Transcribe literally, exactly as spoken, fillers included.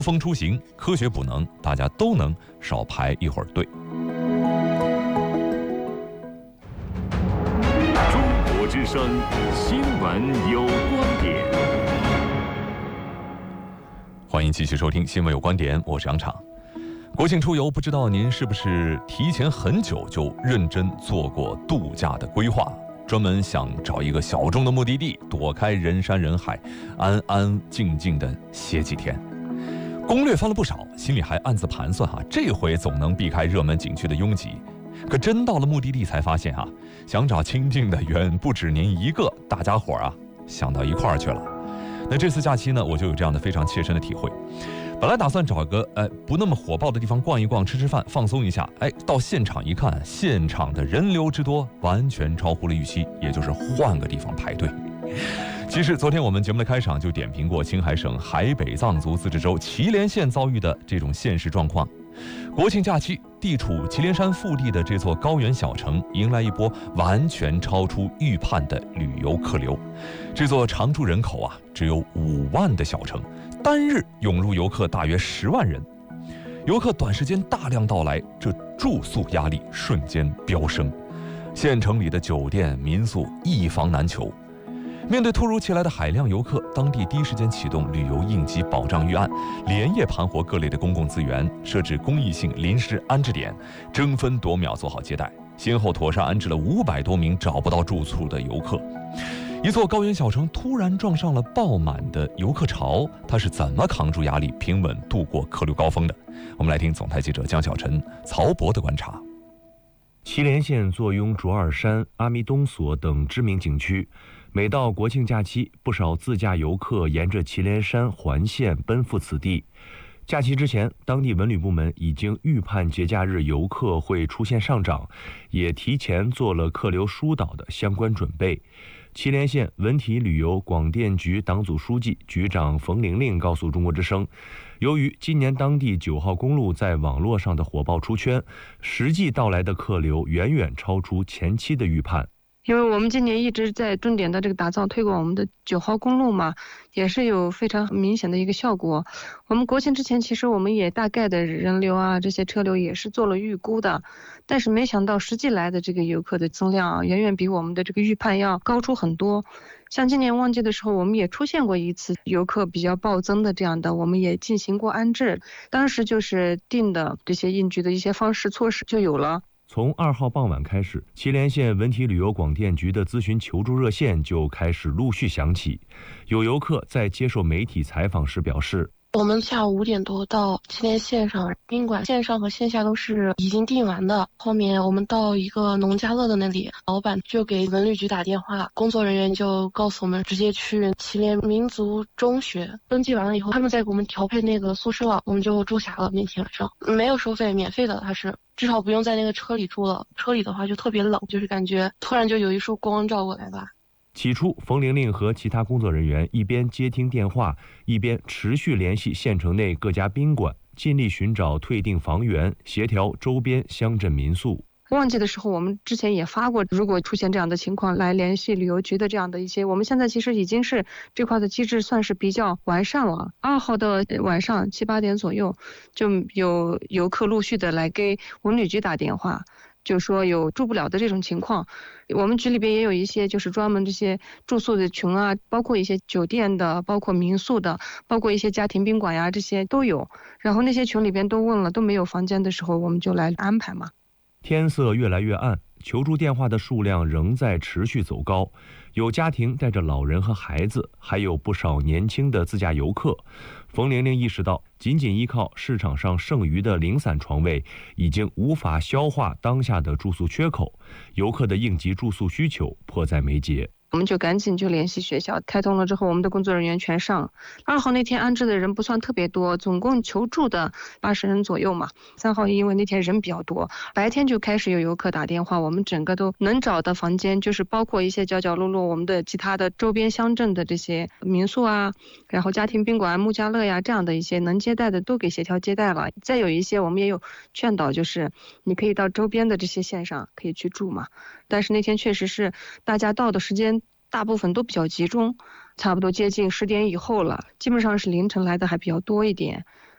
风出行，科学补能，大家都能少排一会儿队。 中国之声新闻有观点， 欢迎继续收听新闻有观点，我是杨昶。国庆出游，不知道您是不是提前很久就认真做过度假的规划，专门想找一个小众的目的地，躲开人山人海，安安静静的歇几天。攻略翻了不少，心里还暗自盘算哈，这回总能避开热门景区的拥挤。可真到了目的地才发现哈，想找清静的远不止您一个，大家伙啊想到一块儿去了。那这次假期呢，我就有这样的非常切身的体会。本来打算找个哎不那么火爆的地方逛一逛，吃吃饭，放松一下。哎，到现场一看，现场的人流之多，完全超乎了预期，也就是换个地方排队。其实昨天我们节目的开场就点评过青海省海北藏族自治州祁连县遭遇的这种现实状况。国庆假期，地处祁连山腹地的这座高原小城迎来一波完全超出预判的旅游客流。这座常住人口啊只有五万的小城，单日涌入游客大约十万人。游客短时间大量到来，这住宿压力瞬间飙升，县城里的酒店民宿一房难求。面对突如其来的海量游客，当地第一时间启动旅游应急保障预案，连夜盘活各类的公共资源，设置公益性临时安置点，争分夺秒做好接待，先后妥善安置了五百多名找不到住处的游客。一座高原小城突然撞上了爆满的游客潮，它是怎么扛住压力，平稳度过客流高峰的？我们来听总台记者江小晨、曹博的观察。 祁连县坐拥卓尔山、阿弥东所等知名景区，每到国庆假期，不少自驾游客沿着祁连山环线奔赴此地。假期之前，当地文旅部门已经预判节假日游客会出现上涨，也提前做了客流疏导的相关准备。祁连县文体旅游广电局党组书记、局长冯玲玲告诉中国之声，由于今年当地九号公路在网络上的火爆出圈，实际到来的客流远远超出前期的预判。 因为我们今年一直在重点的这个打造推广我们的九号公路嘛，也是有非常明显的一个效果。我们国庆之前其实我们也大概的人流啊这些车流也是做了预估的，但是没想到实际来的这个游客的增量啊，远远比我们的这个预判要高出很多。像今年旺季的时候，我们也出现过一次游客比较暴增的这样的，我们也进行过安置，当时就是定的这些应急的一些方式措施就有了。 从二号傍晚开始，祁连县文体旅游广电局的咨询求助热线就开始陆续响起。有游客在接受媒体采访时表示， 我们下午五点多到祁连线上宾馆，线上和线下都是已经订完的。后面我们到一个农家乐的那里，老板就给文旅局打电话，工作人员就告诉我们直接去祁连民族中学登记完了以后，他们再给我们调配那个宿舍，我们就住下了。那天晚上没有收费，免费的，它是至少不用在那个车里住了。车里的话就特别冷，就是感觉突然就有一束光照过来吧。 起初，冯玲玲和其他工作人员一边接听电话，一边持续联系县城内各家宾馆，尽力寻找退订房源，协调周边乡镇民宿。 旺季的时候，我们之前也发过，如果出现这样的情况，来联系旅游局的这样的一些，我们现在其实已经是这块的机制算是比较完善了。二号的晚上七八点左右，就有游客陆续的来给文旅局打电话，就说有住不了的这种情况。我们局里边也有一些就是专门这些住宿的群啊，包括一些酒店的，包括民宿的，包括一些家庭宾馆呀，这些都有。然后那些群里边都问了，都没有房间的时候，我们就来安排嘛。 天色越来越暗，求助电话的数量仍在持续走高，有家庭带着老人和孩子，还有不少年轻的自驾游客。冯玲玲意识到，仅仅依靠市场上剩余的零散床位，已经无法消化当下的住宿缺口，游客的应急住宿需求迫在眉睫。 我们就赶紧就联系学校，开通了之后，我们的工作人员全上。二号那天安置的人不算特别多，总共求助的八十人左右嘛。三号因为那天人比较多，白天就开始有游客打电话，我们整个都能找的房间，就是包括一些角角落落，我们的其他的周边乡镇的这些民宿啊，然后家庭宾馆、木家乐呀这样的一些能接待的都给协调接待了。再有一些我们也有劝导，就是你可以到周边的这些县上可以去住嘛。但是那天确实是大家到的时间大部分都比较集中，差不多接近十点以后了，基本上是凌晨来的还比较多一点。